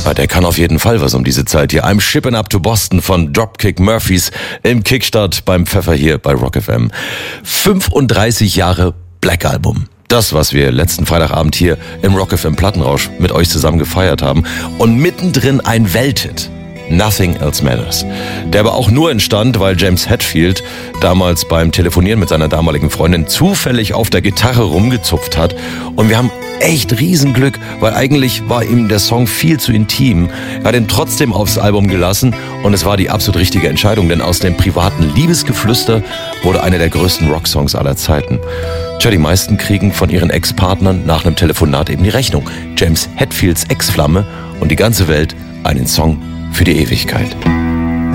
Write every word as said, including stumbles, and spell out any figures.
Ja, der kann auf jeden Fall was um diese Zeit hier. I'm Shippin' Up to Boston von Dropkick Murphys im Kickstart beim Pfeffer hier bei Rock F M. fünfunddreißig Jahre Black Album. Das, was wir letzten Freitagabend hier im Rock F M Plattenrausch mit euch zusammen gefeiert haben. Und mittendrin ein Welthit. Nothing Else Matters. Der aber auch nur entstand, weil James Hetfield damals beim Telefonieren mit seiner damaligen Freundin zufällig auf der Gitarre rumgezupft hat. Und wir haben echt Riesenglück, weil eigentlich war ihm der Song viel zu intim. Er hat ihn trotzdem aufs Album gelassen und es war die absolut richtige Entscheidung, denn aus dem privaten Liebesgeflüster wurde einer der größten Rocksongs aller Zeiten. Tja, die meisten kriegen von ihren Ex-Partnern nach einem Telefonat eben die Rechnung. James Hetfields Ex-Flamme und die ganze Welt einen Song für die Ewigkeit.